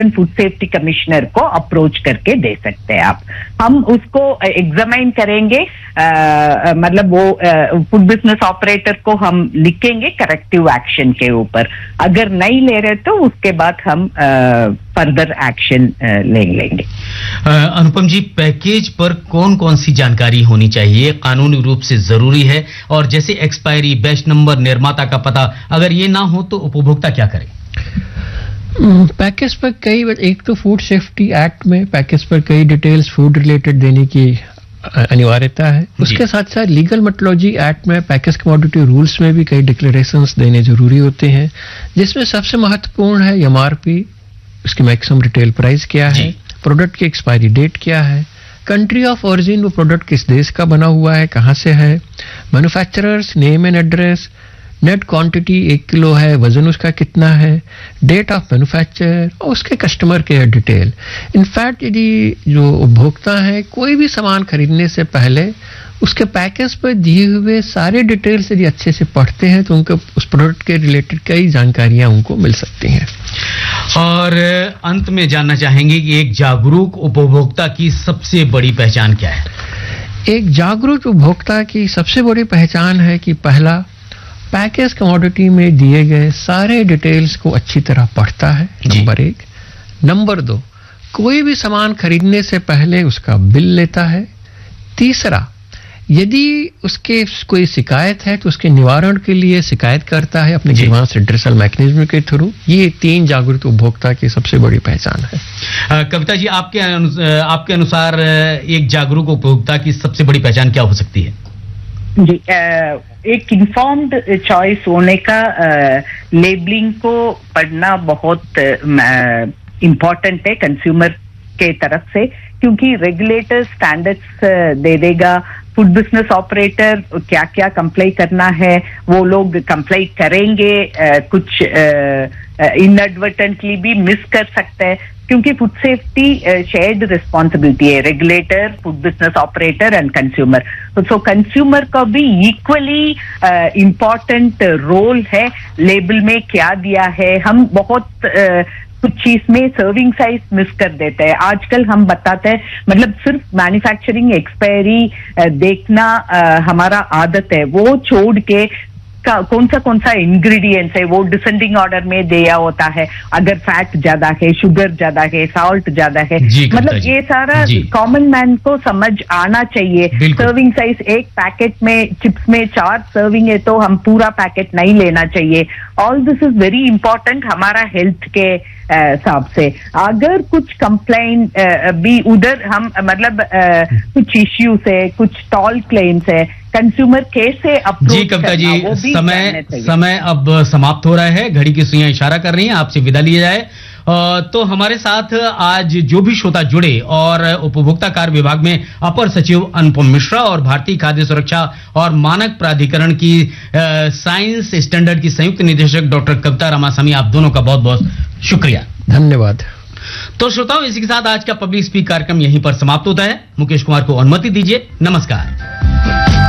Food safety commissioner को approach करके दे सकते हैं आप। हम उसको एग्जामाइन करेंगे, मतलब वो फूड बिजनेस ऑपरेटर को हम लिखेंगे करेक्टिव एक्शन के ऊपर। अगर नहीं ले रहे तो उसके बाद हम फर्दर एक्शन ले लेंगे। अनुपम जी, पैकेज पर कौन कौन सी जानकारी होनी चाहिए, कानूनी रूप से जरूरी है? और जैसे एक्सपायरी, बैच नंबर, निर्माता का पता, अगर ये ना हो तो उपभोक्ता क्या करे? पैकेज पर कई, एक तो फूड सेफ्टी एक्ट में पैकेज पर कई डिटेल्स फूड रिलेटेड देने की अनिवार्यता है। उसके साथ साथ लीगल मेट्रोलॉजी एक्ट में पैकेज कमोडिटी रूल्स में भी कई डिक्लेरेशंस देने जरूरी होते हैं, जिसमें सबसे महत्वपूर्ण है एमआरपी, उसकी मैक्सिमम रिटेल प्राइस क्या है, प्रोडक्ट की एक्सपायरी डेट क्या है, कंट्री ऑफ ओरिजिन, वो प्रोडक्ट किस देश का बना हुआ है, कहां से है, manufacturers name and address, net quantity 1 kilo है, वजन उसका कितना है, डेट ऑफ मैन्युफैक्चर और उसके कस्टमर केयर डिटेल। इनफैक्ट यदि जो उपभोक्ता है कोई भी सामान खरीदने से पहले उसके पैकेज पर दिए हुए सारे डिटेल्स यदि अच्छे से पढ़ते हैं तो उनको उस प्रोडक्ट के रिलेटेड कई जानकारियां उनको मिल सकती हैं। और अंत में जानना चाहेंगे कि एक जागरूक उपभोक्ता की सबसे बड़ी पहचान क्या है? एक जागरूक उपभोक्ता की सबसे बड़ी पहचान है कि पहला, पैकेज कमोडिटी में दिए गए सारे डिटेल्स को अच्छी तरह पढ़ता है, नंबर 1। नंबर 2, कोई भी सामान खरीदने से पहले उसका बिल लेता है। तीसरा, यदि उसके कोई शिकायत है तो उसके निवारण के लिए शिकायत करता है अपने ग्रीवांस रिड्रेसल मैकेनिज्म के थ्रू। ये 3 जागरूक उपभोक्ता की सबसे बड़ी पहचान है। कविता जी, आपके अनुसार एक जागरूक उपभोक्ता की सबसे बड़ी पहचान क्या हो सकती है? जी, एक इन्फॉर्म्ड चॉइस होने का, लेबलिंग को पढ़ना बहुत इम्पोर्टेंट है कंज्यूमर के तरफ से, क्योंकि रेगुलेटर स्टैंडर्ड्स दे देगा। फूड बिजनेस ऑपरेटर क्या क्या कंप्लाई करना है वो लोग कंप्लाई करेंगे, कुछ इनएडवर्टेंटली भी मिस कर सकते हैं, क्योंकि फूड सेफ्टी शेयर्ड रिस्पॉन्सिबिलिटी है, regulator, food business operator and consumer. So consumer का भी इक्वली इम्पोर्टेंट रोल है लेबल में क्या दिया है। हम बहुत कुछ चीज में सर्विंग साइज मिस कर देते हैं। आजकल हम बताते हैं, मतलब सिर्फ मैन्युफैक्चरिंग एक्सपायरी देखना हमारा आदत है, वो छोड़ के कौन सा इंग्रेडिएंट्स है वो डिसेंडिंग ऑर्डर में दिया होता है। अगर फैट ज्यादा है, शुगर ज्यादा है, सॉल्ट ज्यादा है, मतलब ये सारा कॉमन मैन को समझ आना चाहिए। सर्विंग साइज, एक पैकेट में चिप्स में 4 सर्विंग है तो हम पूरा पैकेट नहीं लेना चाहिए। All this is very important हमारा हेल्थ के हिसाब से। अगर कुछ कंप्लेन भी उधर हम मतलब कुछ इश्यूज है, कुछ टॉल क्लेम्स है, कंज्यूमर कैसे अप्रोच? जी कविता जी, समय अब समाप्त हो रहा है, घड़ी की सुइयां इशारा कर रही हैं, आपसे विदा लिया जाए। तो हमारे साथ आज जो भी श्रोता जुड़े, और उपभोक्ता कार्य विभाग में अपर सचिव अनुपम मिश्रा और भारतीय खाद्य सुरक्षा और मानक प्राधिकरण की साइंस स्टैंडर्ड की संयुक्त निदेशक डॉक्टर कविता रामास्वामी, आप दोनों का बहुत बहुत शुक्रिया, धन्यवाद। तो श्रोताओं, इसी के साथ आज का पब्लिक स्पीक कार्यक्रम यहीं पर समाप्त होता है। मुकेश कुमार को अनुमति दीजिए, नमस्कार।